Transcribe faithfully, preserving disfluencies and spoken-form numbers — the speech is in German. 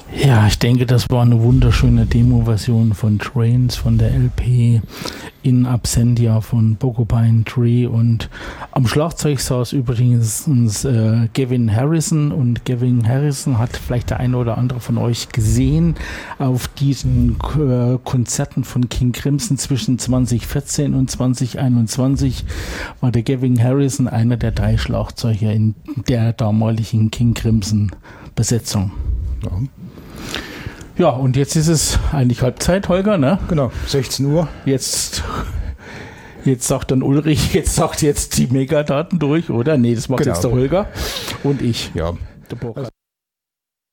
Ja, ich denke, das war eine wunderschöne Demo-Version von Trains von der L P In Absentia von Porcupine Tree, und am Schlagzeug saß übrigens äh, Gavin Harrison, und Gavin Harrison hat vielleicht der eine oder andere von euch gesehen auf diesen äh, Konzerten von King Crimson zwischen zwanzig vierzehn und zwanzig einundzwanzig war der Gavin Harrison einer der drei Schlagzeuger in der damaligen King Crimson Besetzung. Ja. Ja, und jetzt ist es eigentlich Halbzeit, Holger, ne? Genau, sechzehn Uhr. Jetzt, jetzt sagt dann Ulrich, jetzt sagt jetzt die Megadaten durch, oder? Nee, das macht Genau. jetzt der Holger und ich. Ja. Der Burkhard.